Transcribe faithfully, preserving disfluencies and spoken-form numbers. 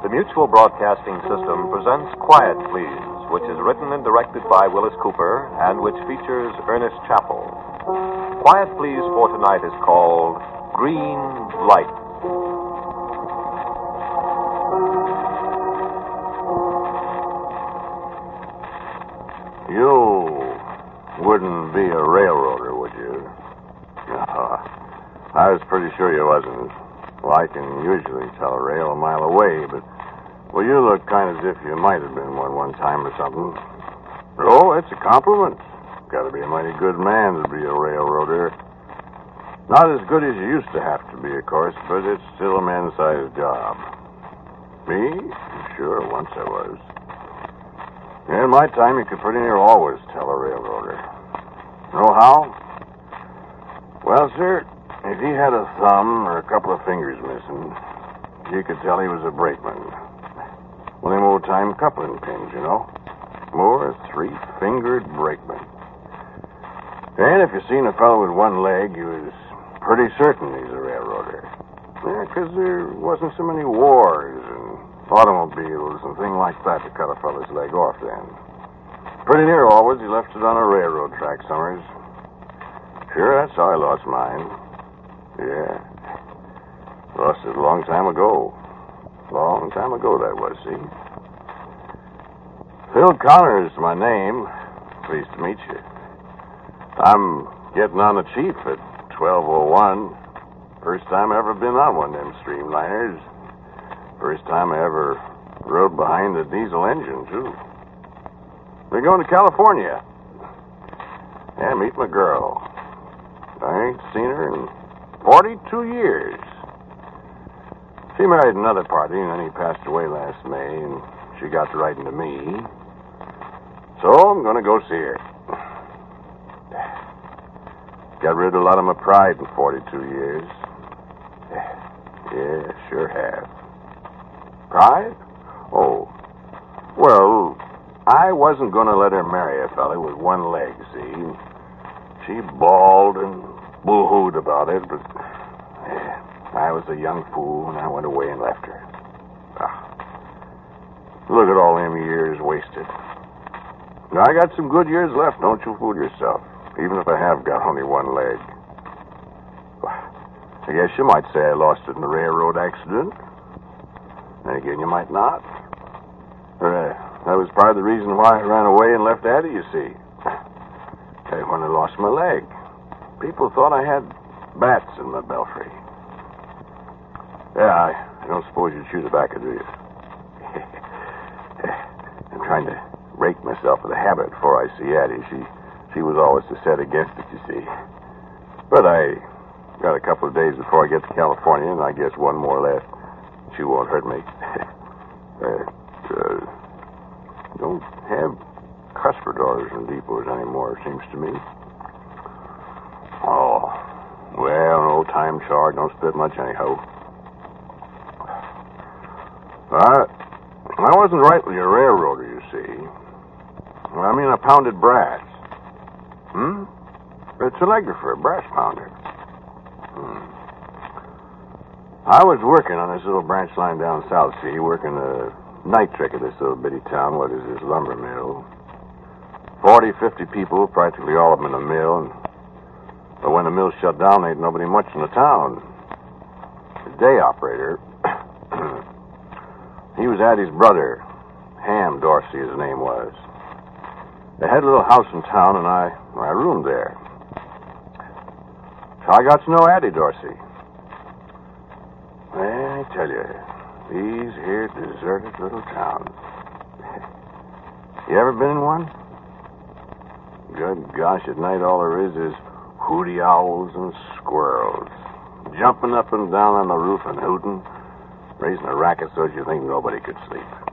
The Mutual Broadcasting System presents Quiet Please, which is written and directed by Willis Cooper and which features Ernest Chappell. Quiet Please for tonight is called Green Light. You wouldn't be a railroader, would you? No, I was pretty sure you wasn't. Well, I can usually tell a rail a mile away, but, well, you look kind of as if you might have been one one time or something. Oh, it's a compliment. Got to be a mighty good man to be a railroader. Not as good as you used to have to be, of course, but it's still a man-sized job. Me? Sure, once I was. In my time, you could pretty near always tell a railroader. Know how? Well, sir, if he had a thumb or a couple of fingers missing, you could tell he was a brakeman. One of them old-time coupling pins, you know. More three-fingered brakeman. And if you seen a fellow with one leg, you was pretty certain he's a railroader. Yeah, because there wasn't so many wars and automobiles and things like that to cut a fellow's leg off then. Pretty near always, he left it on a railroad track summers. Sure, that's how I lost mine. Yeah. Lost it a long time ago. Long time ago that was, see? Phil Connor's my name. Pleased to meet you. I'm getting on the chief at twelve oh one. First time I ever been on one of them streamliners. First time I ever rode behind a diesel engine, too. We're going to California. Yeah, meet my girl. I ain't seen her in forty-two years. She married another party, and then he passed away last May, and she got to writing to me. So I'm going to go see her. Got rid of a lot of my pride in forty-two years. Yeah, sure have. Pride? Oh. Well, I wasn't going to let her marry a fella with one leg, see? She bawled and boo-hooed about it, but yeah, I was a young fool, and I went away and left her. Ah. Look at all them years wasted. Now, I got some good years left, don't you fool yourself, even if I have got only one leg. I guess you might say I lost it in a railroad accident. And again, you might not. Uh, that was part of the reason why I ran away and left Addie, you see. When I lost my leg, people thought I had bats in my belfry. Yeah, I, I don't suppose you'd chew tobacco, do you? I'm trying to rake myself of the habit before I see Addie. She, she was always set against it, you see. But I got a couple of days before I get to California, and I guess one more left. She won't hurt me. uh, uh, don't have cuspidors and depots anymore, it seems to me. Oh, well, no time charge, don't spit much anyhow. I, I wasn't rightly a railroader, you see. I mean, I pounded brass. Hmm? It's a telegrapher, a brass pounder. Hmm. I was working on this little branch line down South Sea, working the night trick of this little bitty town, what is this, lumber mill. Forty, fifty people, practically all of them in the mill. And, but when the mill shut down, there ain't nobody much in the town. The day operator, he was Addie's brother. Ham Dorsey, his name was. They had a little house in town, and I, I roomed there. So I got to know Addie Dorsey. Well, I tell you, these here deserted little towns. You ever been in one? Good gosh, at night all there is is hooty owls and squirrels, jumping up and down on the roof and hooting, raising a racket so you think nobody could sleep.